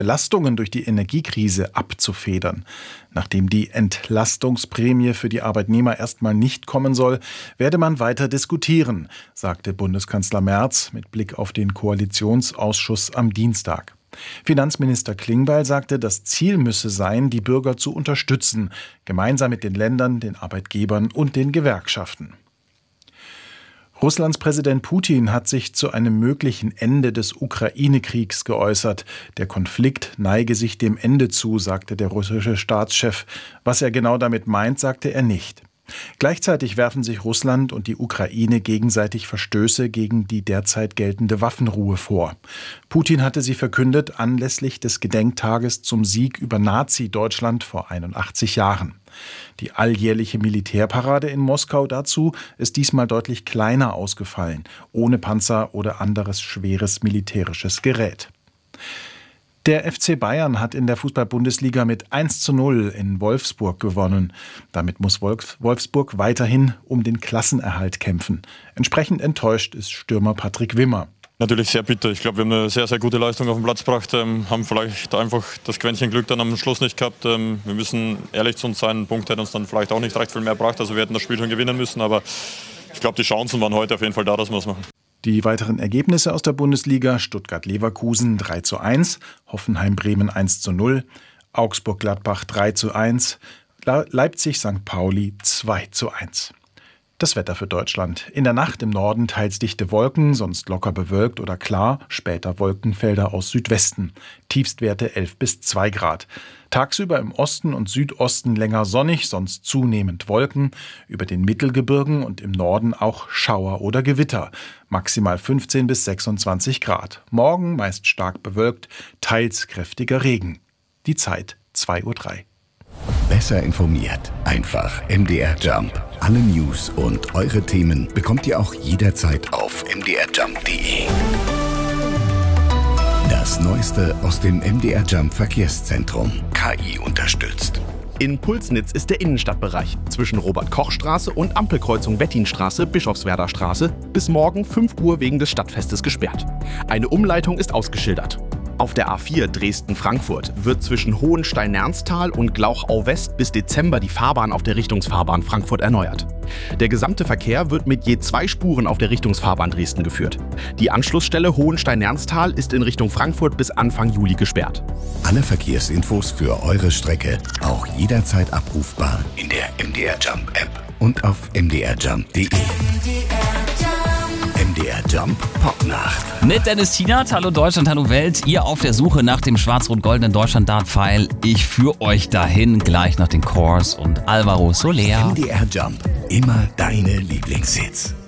Belastungen durch die Energiekrise abzufedern. Nachdem die Entlastungsprämie für die Arbeitnehmer erstmal nicht kommen soll, werde man weiter diskutieren, sagte Bundeskanzler Merz mit Blick auf den Koalitionsausschuss am Dienstag. Finanzminister Klingbeil sagte, das Ziel müsse sein, die Bürger zu unterstützen, gemeinsam mit den Ländern, den Arbeitgebern und den Gewerkschaften. Russlands Präsident Putin hat sich zu einem möglichen Ende des Ukraine-Kriegs geäußert. Der Konflikt neige sich dem Ende zu, sagte der russische Staatschef. Was er genau damit meint, sagte er nicht. Gleichzeitig werfen sich Russland und die Ukraine gegenseitig Verstöße gegen die derzeit geltende Waffenruhe vor. Putin hatte sie verkündet anlässlich des Gedenktages zum Sieg über Nazi-Deutschland vor 81 Jahren. Die alljährliche Militärparade in Moskau dazu ist diesmal deutlich kleiner ausgefallen, ohne Panzer oder anderes schweres militärisches Gerät. Der FC Bayern hat in der Fußball-Bundesliga mit 1:0 in Wolfsburg gewonnen. Damit muss Wolfsburg weiterhin um den Klassenerhalt kämpfen. Entsprechend enttäuscht ist Stürmer Patrick Wimmer. Natürlich sehr bitter. Ich glaube, wir haben eine sehr, sehr gute Leistung auf den Platz gebracht, haben vielleicht einfach das Quäntchen Glück dann am Schluss nicht gehabt. Wir müssen ehrlich zu uns sein, ein Punkt hätte uns dann vielleicht auch nicht recht viel mehr gebracht. Also wir hätten das Spiel schon gewinnen müssen, aber ich glaube, die Chancen waren heute auf jeden Fall da, dass wir es machen. Die weiteren Ergebnisse aus der Bundesliga: Stuttgart-Leverkusen 3:1, Hoffenheim-Bremen 1:0, Augsburg-Gladbach 3:1, Leipzig-St. Pauli 2:1. Das Wetter für Deutschland. In der Nacht im Norden teils dichte Wolken, sonst locker bewölkt oder klar, später Wolkenfelder aus Südwesten. Tiefstwerte 11 bis 2 Grad. Tagsüber im Osten und Südosten länger sonnig, sonst zunehmend Wolken. Über den Mittelgebirgen und im Norden auch Schauer oder Gewitter. Maximal 15 bis 26 Grad. Morgen meist stark bewölkt, teils kräftiger Regen. Die Zeit 2:03 Uhr. Besser informiert. Einfach MDR Jump. Alle News und eure Themen bekommt ihr auch jederzeit auf mdrjump.de. Das Neueste aus dem MDR Jump Verkehrszentrum. KI unterstützt. In Pulsnitz ist der Innenstadtbereich zwischen Robert-Koch-Straße und Ampelkreuzung Wettinstraße, Bischofswerder Straße bis morgen 5 Uhr wegen des Stadtfestes gesperrt. Eine Umleitung ist ausgeschildert. Auf der A4 Dresden-Frankfurt wird zwischen Hohenstein-Nernstal und Glauchau-West bis Dezember die Fahrbahn auf der Richtungsfahrbahn Frankfurt erneuert. Der gesamte Verkehr wird mit je 2 Spuren auf der Richtungsfahrbahn Dresden geführt. Die Anschlussstelle Hohenstein-Nernstal ist in Richtung Frankfurt bis Anfang Juli gesperrt. Alle Verkehrsinfos für eure Strecke auch jederzeit abrufbar in der MDR Jump App und auf mdrjump.de. MDR Jump Popnacht. Mit Dennis Tienert, hallo Deutschland, hallo Welt. Ihr auf der Suche nach dem schwarz-rot-goldenen Deutschland-Dart-Pfeil. Ich führe euch dahin, gleich nach den Kors und Alvaro Soler. MDR Jump, immer deine Lieblingshits.